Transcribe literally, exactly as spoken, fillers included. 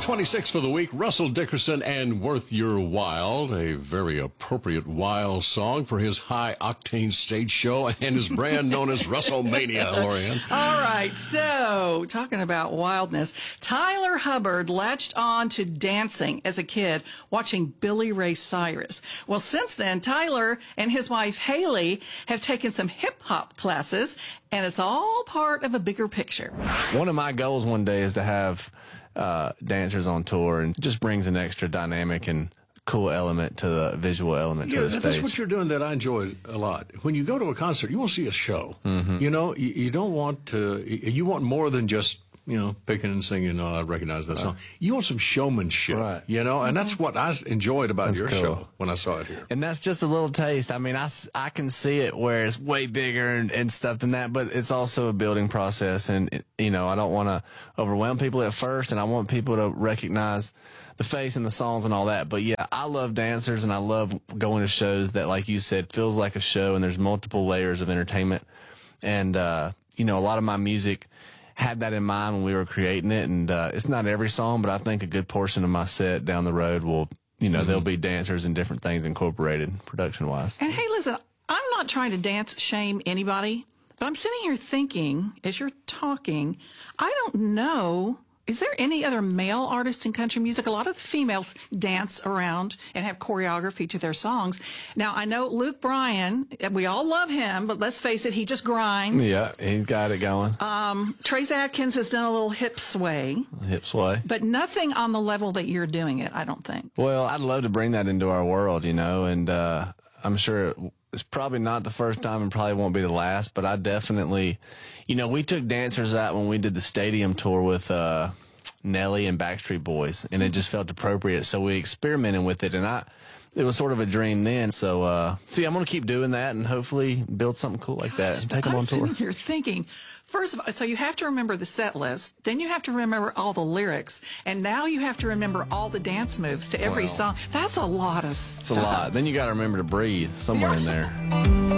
twenty-six for the week, Russell Dickerson and Worth Your While, a very appropriate While song for his high-octane stage show and his brand known as WrestleMania, Lorianne. All right, so talking about wildness, Tyler Hubbard latched on to dancing as a kid, watching Billy Ray Cyrus. Well, since then, Tyler and his wife Haley have taken some hip-hop classes, and it's all part of a bigger picture. One of my goals one day is to have uh, dancers on tour, and it just brings an extra dynamic and cool element to the visual element Yeah, to the stage. that's what you're doing that I enjoy a lot. When you go to a concert, you want to see a show. Mm-hmm. You know, you, you don't want to, you want more than just, you know, picking and singing, oh, I recognize that song. You want some showmanship, right. you know, and that's what I enjoyed about That's your cool. show when I saw it here. And that's just a little taste. I mean, I, s- I can see it where it's way bigger and, and stuff than that, but it's also a building process. And, it, you know, I don't want to overwhelm people at first, and I want people to recognize the face and the songs and all that. But, yeah, I love dancers, and I love going to shows that, like you said, feels like a show, and there's multiple layers of entertainment. And, uh, you know, a lot of my music had that in mind when we were creating it, and uh, it's not every song, but I think a good portion of my set down the road will, you know, mm-hmm. there'll be dancers and different things incorporated production-wise. And hey, listen, I'm not trying to dance shame anybody, but I'm sitting here thinking, as you're talking, I don't know, is there any other male artists in country music? A lot of the females dance around and have choreography to their songs. Now, I know Luke Bryan, we all love him, but let's face it, he just grinds. Yeah, he's got it going. Um, Trace Adkins has done a little hip sway. Hip sway. But nothing on the level that you're doing it, I don't think. Well, I'd love to bring that into our world, you know, and uh, I'm sure it's probably not the first time and probably won't be the last, but I definitely, you know, we took dancers out when we did the stadium tour with uh, Nelly and Backstreet Boys, and it just felt appropriate, so we experimented with it, and I, it was sort of a dream then. So, uh, see, I'm going to keep doing that and hopefully build something cool like that and take them I'm on tour. sitting here thinking, first of all, so you have to remember the set list, then you have to remember all the lyrics, and now you have to remember all the dance moves to every Well, song. That's a lot of It's stuff. a lot. Then you got to remember to breathe somewhere in there.